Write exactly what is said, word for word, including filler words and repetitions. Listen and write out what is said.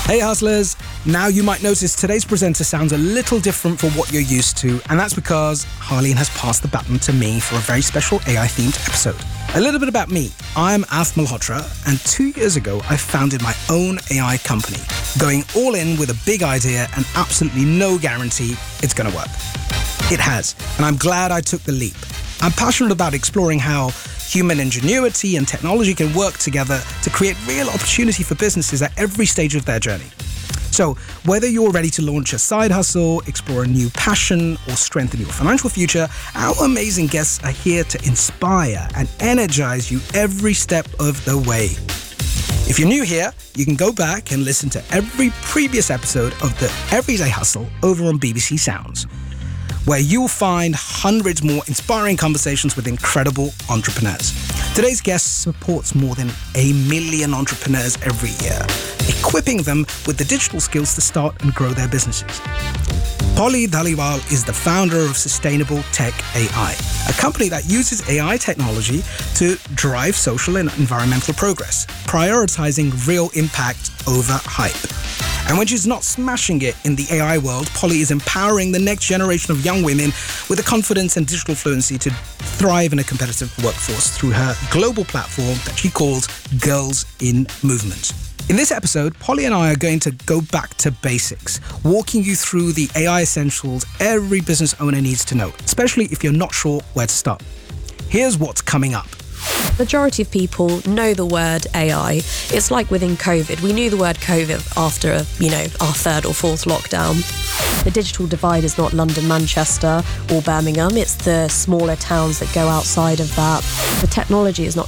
Hey hustlers! Now you might notice today's presenter sounds a little different from what you're used to, and that's because Harleen has passed the baton to me for a very special A I-themed episode. A little bit about me. I'm Arth Malhotra, and two years ago I founded my own A I company, going all in with a big idea and absolutely no guarantee it's going to work. It has, and I'm glad I took the leap. I'm passionate about exploring how human ingenuity and technology can work together to create real opportunity for businesses at every stage of their journey. So, whether you're ready to launch a side hustle, explore a new passion, or strengthen your financial future, our amazing guests are here to inspire and energize you every step of the way. If you're new here, you can go back and listen to every previous episode of the Everyday Hustle over on B B C Sounds, where you'll find hundreds more inspiring conversations with incredible entrepreneurs. Today's guest supports more than a million entrepreneurs every year, equipping them with the digital skills to start and grow their businesses. Polly Dhaliwal is the founder of Sustainable Tech A I, a company that uses A I technology to drive social and environmental progress, prioritizing real impact over hype. And when she's not smashing it in the A I world, Polly is empowering the next generation of young women with the confidence and digital fluency to thrive in a competitive workforce through her global platform that she calls Girls in Movement. In this episode, Polly and I are going to go back to basics, walking you through the A I essentials every business owner needs to know, especially if you're not sure where to start. Here's what's coming up. Majority of people know the word A I. It's like within COVID. We knew the word COVID after, you know, our third or fourth lockdown. The digital divide is not London, Manchester or Birmingham. It's the smaller towns that go outside of that. The technology is not